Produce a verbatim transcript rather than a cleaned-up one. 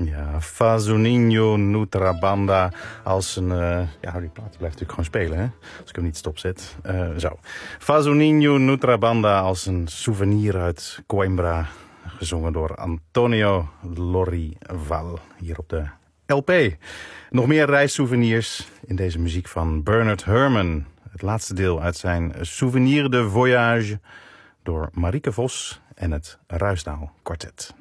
Ja, Fazoninho Nutrabanda als een... Uh, ja, die plaat blijft natuurlijk gewoon spelen, hè? Als ik hem niet stopzet. Uh, zo. Fazoninho Nutrabanda als een souvenir uit Coimbra. Gezongen door Antonio Lorival. Hier op de L P. Nog meer reissouvenirs in deze muziek van Bernard Herrmann. Het laatste deel uit zijn Souvenir de Voyage door Marieke Vos en het Ruisdaal Quartet.